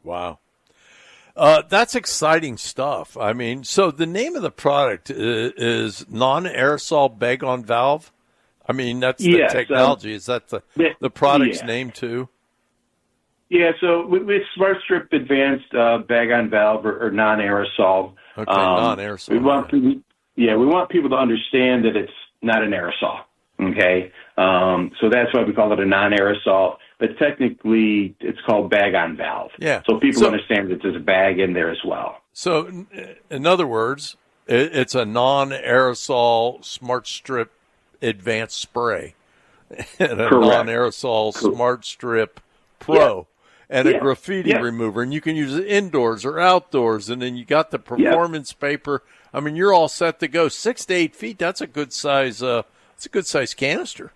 Wow. That's exciting stuff. I mean, so the name of the product is non-aerosol bag-on-valve? I mean, that's the technology. Is that the product's name too? Yeah, so with Smart Strip Advanced bag-on-valve or non-aerosol. Okay, non-aerosol. We want people to understand that it's not an aerosol, okay? So that's why we call it a non-aerosol. But technically, it's called bag-on-valve. Yeah. So people understand that there's a bag in there as well. So, in other words, it's a non-aerosol Smart Strip Advanced Spray and a non-aerosol Smart Strip Pro and a graffiti remover. And you can use it indoors or outdoors. And then you got the performance paper. I mean, you're all set to go. 6 to 8 feet, that's a good size canister.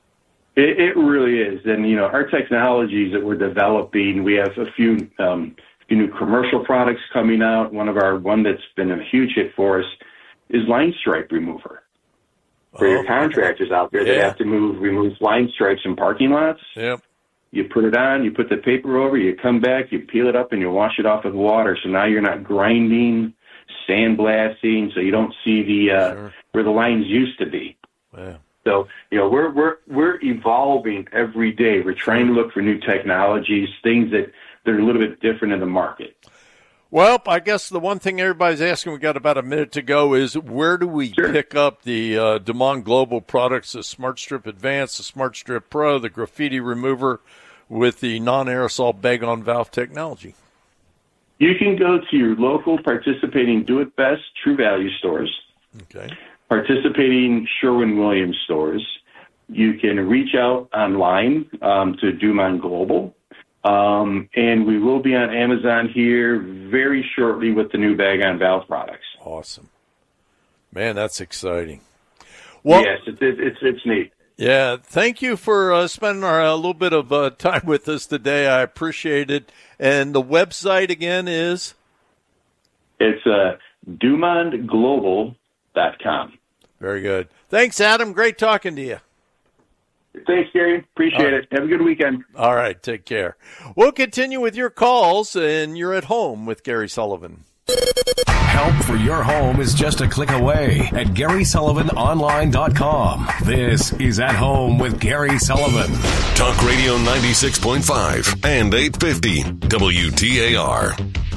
It really is. And, our technologies that we're developing, we have a few new commercial products coming out. One that's been a huge hit for us is line stripe remover. For your contractors out there that have to remove line stripes in parking lots. Yep. You put it on, you put the paper over, you come back, you peel it up, and you wash it off with water. So now you're not grinding, sandblasting, so you don't see where the lines used to be. Yeah. So, we're evolving every day. We're trying to look for new technologies, things that are a little bit different in the market. Well, I guess the one thing everybody's asking, we got about a minute to go, is where do we pick up the DeMond Global products, the Smart Strip Advanced, the Smart Strip Pro, the graffiti remover with the non-aerosol bag-on-valve technology? You can go to your local participating Do It Best True Value stores. Okay. Participating Sherwin-Williams stores. You can reach out online to DuMont Global. And we will be on Amazon here very shortly with the new bag-on-valve products. Awesome. Man, that's exciting. Well, yes, it's neat. Yeah, thank you for spending a little bit of time with us today. I appreciate it. And the website again is? It's DuMontGlobal.com. Very good. Thanks, Adam. Great talking to you. Thanks, Gary. Appreciate it. Have a good weekend. All right. Take care. We'll continue with your calls, and you're at home with Gary Sullivan. Help for your home is just a click away at GarySullivanOnline.com. This is At Home with Gary Sullivan. Talk Radio 96.5 and 850 WTAR.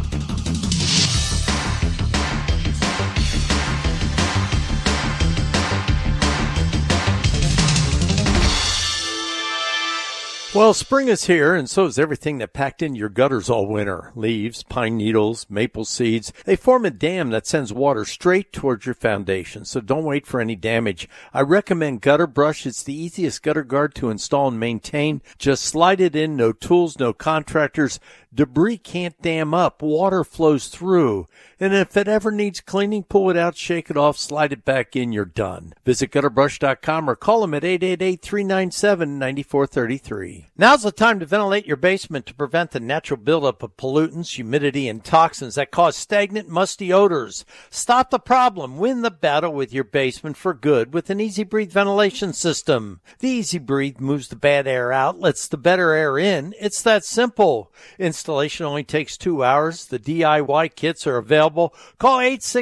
Well, spring is here, and so is everything that packed in your gutters all winter. Leaves, pine needles, maple seeds. They form a dam that sends water straight towards your foundation, so don't wait for any damage. I recommend Gutter Brush. It's the easiest gutter guard to install and maintain. Just slide it in, no tools, no contractors. Debris can't dam up. Water flows through. And if it ever needs cleaning, pull it out, shake it off, slide it back in, you're done. Visit gutterbrush.com or call them at 888-397-9433. Now's the time to ventilate your basement to prevent the natural buildup of pollutants, humidity, and toxins that cause stagnant, musty odors. Stop the problem. Win the battle with your basement for good with an Easy Breathe ventilation system. The Easy Breathe moves the bad air out, lets the better air in. It's that simple. Installation only takes 2 hours. The DIY kits are available. Call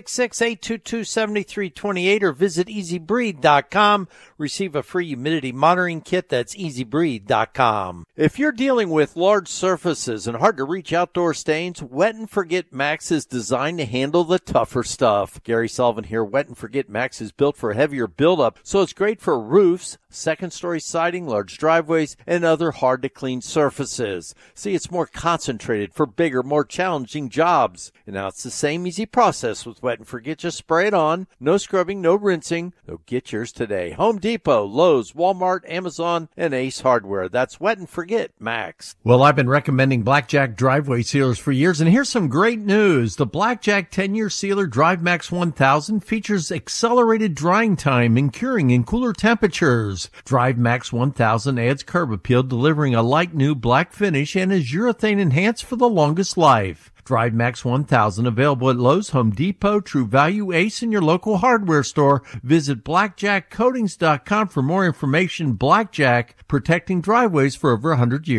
866-822-7328 or visit EasyBreathe.com. Receive a free humidity monitoring kit. That's EasyBreathe.com. If you're dealing with large surfaces and hard-to-reach outdoor stains, Wet and Forget Max is designed to handle the tougher stuff. Gary Sullivan here. Wet and Forget Max is built for heavier buildup, so it's great for roofs, second-story siding, large driveways, and other hard-to-clean surfaces. See, it's more concentrated for bigger, more challenging jobs. And now it's the same easy process with Wet and Forget. Just spray it on. No scrubbing, no rinsing. So get yours today. Home Depot, Lowe's, Walmart, Amazon, and Ace Hardware. That's Wet and Forget Max. Well, I've been recommending Blackjack driveway sealers for years, and here's some great news. The Blackjack 10-year sealer Drive Max 1000 features accelerated drying time and curing in cooler temperatures. Drive Max 1000 adds curb appeal, delivering a light new black finish, and is urethane enhanced for the longest life. Drive Max 1000 available at Lowe's, Home Depot, True Value, Ace, and your local hardware store. Visit blackjackcoatings.com for more information. Blackjack, protecting driveways for over 100 years.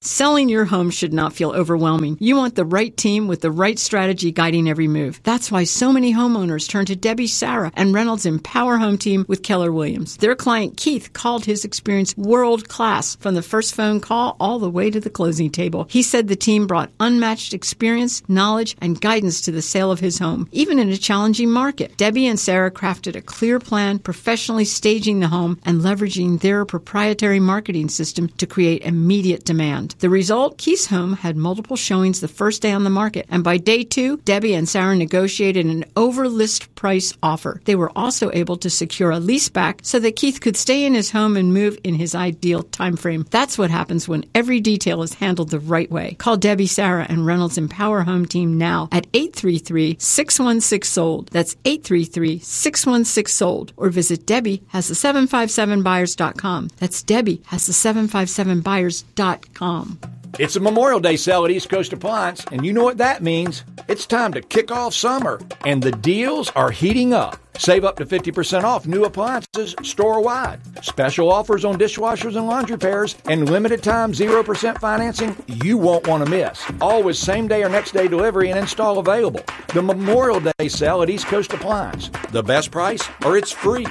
Selling your home should not feel overwhelming. You want the right team with the right strategy guiding every move. That's why so many homeowners turn to Debbie Sarah and Reynolds Empower Home Team with Keller Williams. Their client Keith called his experience world class from the first phone call all the way to the closing table. He said the team brought unmatched experience, knowledge, and guidance to the sale of his home, even in a challenging market. Debbie and Sarah crafted a clear plan, professionally staging the home and leveraging their proprietary marketing system to create immediate demand. The result, Keith's home had multiple showings the first day on the market, and by day 2, Debbie and Sarah negotiated an over-list price offer. They were also able to secure a lease back so that Keith could stay in his home and move in his ideal time frame. That's what happens when every detail is handled the right way. Call Debbie Sarah and Reynolds Empower Home Team now at 833-616-SOLD. That's 833-616-SOLD. Or visit DebbieHasThe757buyers.com. That's DebbieHasThe757buyers.com. It's a Memorial Day sale at East Coast Appliance, and you know what that means. It's time to kick off summer, and the deals are heating up. Save up to 50% off new appliances store-wide. Special offers on dishwashers and laundry pairs, and limited time 0% financing you won't want to miss. Always same-day or next-day delivery and install available. The Memorial Day sale at East Coast Appliance. The best price, or it's free.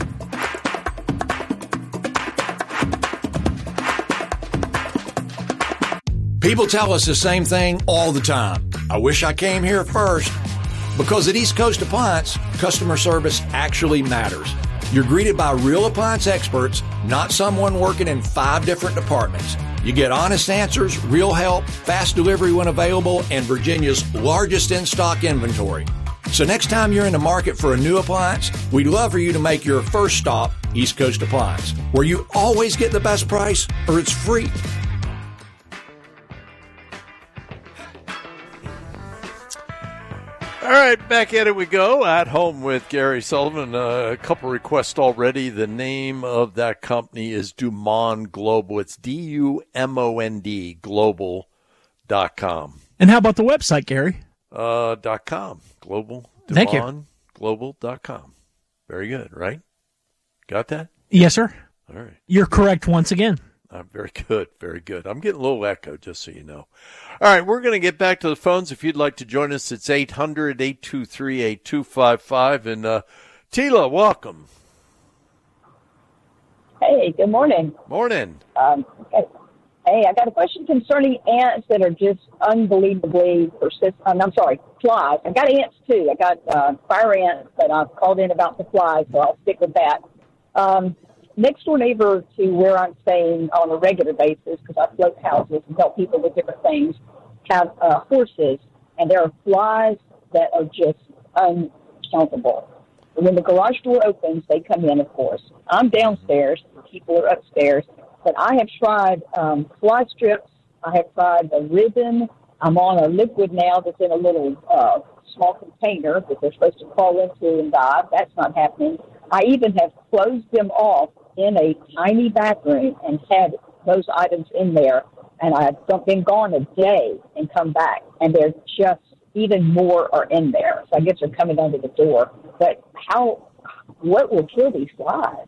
People tell us the same thing all the time. I wish I came here first. Because at East Coast Appliance, customer service actually matters. You're greeted by real appliance experts, not someone working in 5 different departments. You get honest answers, real help, fast delivery when available, and Virginia's largest in-stock inventory. So next time you're in the market for a new appliance, we'd love for you to make your first stop East Coast Appliance, where you always get the best price or it's free. All right, back at it we go. At Home with Gary Sullivan. A couple requests already. The name of that company is Dumond Global. It's DUMOND Global.com. And how about the website, Gary? .com. Global. Thank you. Dumond Global.com. Very good, right? Got that? Yes, sir. All right. You're correct once again. Very good, very good. I'm getting a little echo, just so you know. All right, we're going to get back to the phones. If you'd like to join us, it's 800-823-8255. And Tila, welcome. Hey, good morning. Morning. Okay. Hey, I got a question concerning ants that are just unbelievably persistent. Flies. I got ants, too. I got fire ants, but I've called in about the flies, so I'll stick with that. Next door neighbor to where I'm staying on a regular basis, because I float houses and help people with different things, have horses, and there are flies that are just uncountable. When the garage door opens, they come in, of course. I'm downstairs, people are upstairs, but I have tried fly strips, I have tried the ribbon. I'm on a liquid now that's in a little small container that they're supposed to crawl into and die. That's not happening. I even have closed them off in a tiny bathroom and had those items in there, and I've been gone a day and come back, and they're just even more are in there. So I guess they're coming under the door. But what will kill these flies?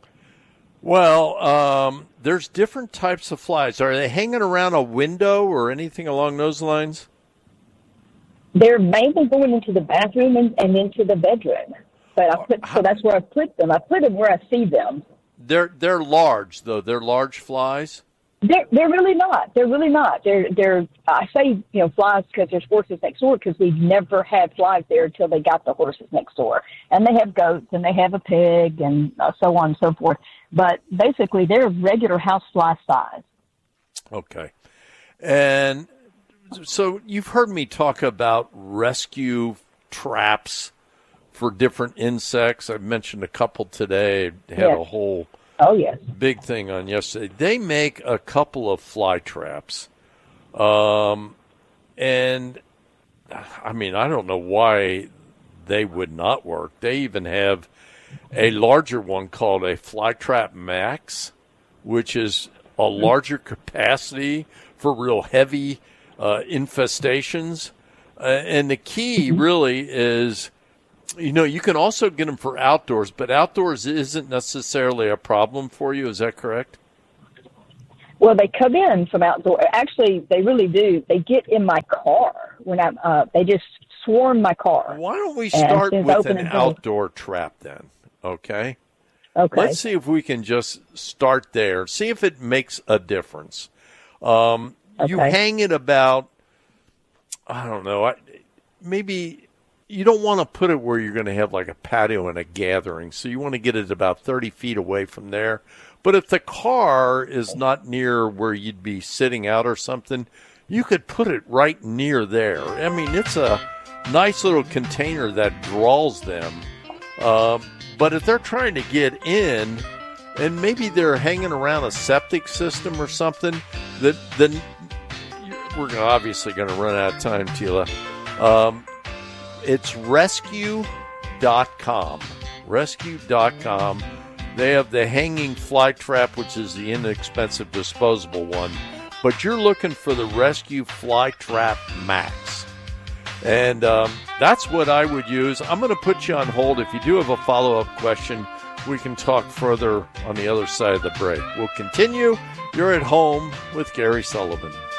Well, there's different types of flies. Are they hanging around a window or anything along those lines? They're mainly going into the bathroom and into the bedroom. But so that's where I put them. I put them where I see them. They're large, though. They're large flies. They're really not. They're really not. They're. I say flies because there's horses next door, because we've never had flies there until they got the horses next door, and they have goats and they have a pig and so on and so forth. But basically, they're regular housefly size. Okay, and so you've heard me talk about rescue traps for different insects. I mentioned a couple today. Had a whole big thing on yesterday. They make a couple of fly traps. And I mean, I don't know why they would not work. They even have a larger one called a Fly Trap Max, which is a larger capacity for real heavy infestations. And the key really is, you can also get them for outdoors, but outdoors isn't necessarily a problem for you. Is that correct? Well, they come in from outdoor. Actually, they really do. They get in my car when I'm. They just swarm my car. Why don't we start with an outdoor trap then? Okay. Okay. Let's see if we can just start there. See if it makes a difference. You hang it about, I don't know, maybe you don't want to put it where you're going to have like a patio and a gathering. So you want to get it about 30 feet away from there. But if the car is not near where you'd be sitting out or something, you could put it right near there. I mean, it's a nice little container that draws them. But if they're trying to get in, and maybe they're hanging around a septic system or something, then we're obviously going to run out of time, Tila. It's rescue.com. Rescue.com. They have the hanging fly trap, which is the inexpensive disposable one. But you're looking for the Rescue Fly Trap Max. And that's what I would use. I'm going to put you on hold. If you do have a follow-up question, we can talk further on the other side of the break. We'll continue. You're at home with Gary Sullivan.